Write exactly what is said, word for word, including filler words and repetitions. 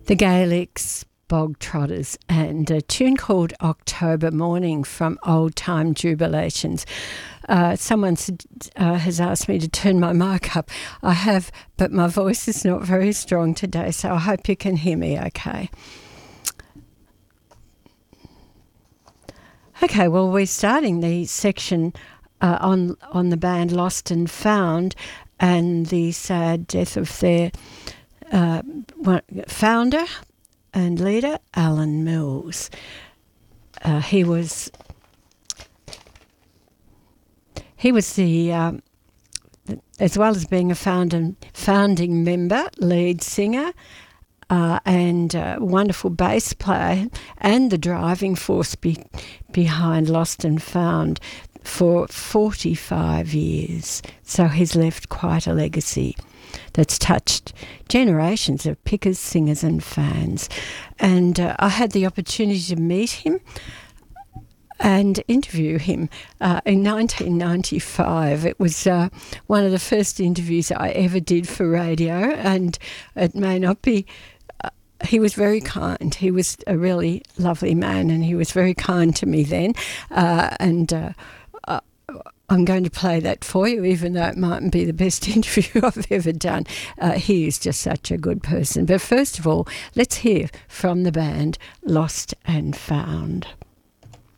the Gaelics, Bog Trotters, and a tune called October Morning from Old Time Jubilations. Uh, someone uh, has asked me to turn my mic up. I have, but my voice is not very strong today, so I hope you can hear me okay. Okay, well, we're starting the section uh, on on the band Lost and Found and the sad death of their uh, founder and leader, Alan Mills. Uh, he was he was the um, as well as being a founding founding member, lead singer, uh, and uh, wonderful bass player, and the driving force be, behind Lost and Found for forty-five years. So he's left quite a legacy that's touched generations of pickers, singers and fans. And uh, I had the opportunity to meet him and interview him uh, in nineteen ninety-five. It was uh, one of the first interviews I ever did for radio, and it may not be... Uh, he was very kind. He was a really lovely man, and he was very kind to me then. Uh, and... Uh, I'm going to play that for you, even though it mightn't be the best interview I've ever done. Uh, he is just such a good person. But first of all, let's hear from the band Lost and Found.